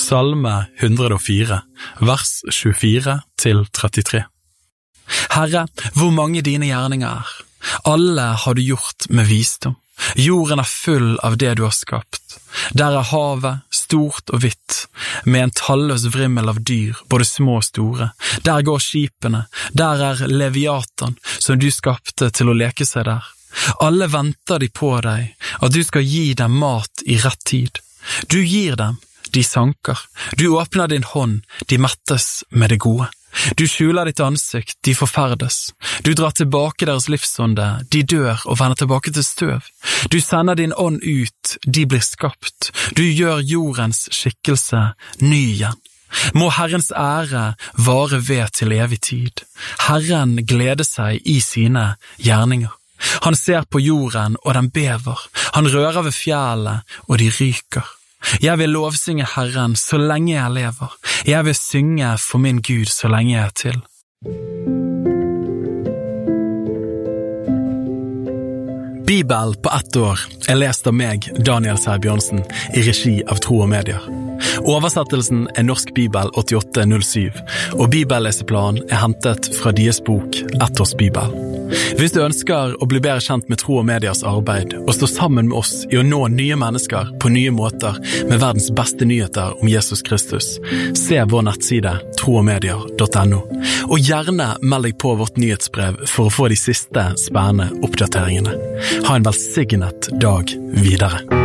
Salme 104, vers 24-33. Herre, hvor mange dine gjerninger Alle har du gjort med visdom. Jorden full av det du har skapt. Der havet, stort og vidt, med en talløs vrimmel av dyr, både små og store. Der går skipene, der Leviatan, som du skapte til å leke seg der. Alle venter de på deg, at du skal gi dem mat i rett tid. Du gir dem, de sanker. Du åpner din hånd, de mettes med det gode. Du skjuler ditt ansikt, de forferdes. Du drar tilbake deres livsånde, de dør og vender tilbake til støv. Du sender din ånd ut, de blir skapt. Du gjør jordens skikkelse ny igjen. Må Herrens ære vare ved til evig tid. Herren gleder seg i sine gjerninger. Han ser på jorden, og den bever. Han rører ved fjellet, og de ryker. Jeg vil lovsynge Herren så lenge jeg lever. Jeg vil synge for min Gud så lenge jeg til. Bibel på 1 år lest av meg, Daniel Sæbjørnsen, i regi av Tro og Medier. Oversettelsen Norsk Bibel 8807, og bibelleseplanen hentet fra deres bok 1 års Bibel. Hvis du ønsker å bli bedre kjent med Tro og Mediers arbeid, og stå sammen med oss i å nå nye mennesker på nye måter med verdens beste nyheter om Jesus Kristus, se vår nettside troogmedier.no, og gjerne meld deg på vårt nyhetsbrev for å få de siste spennende oppdateringene. Ha en velsignet dag videre.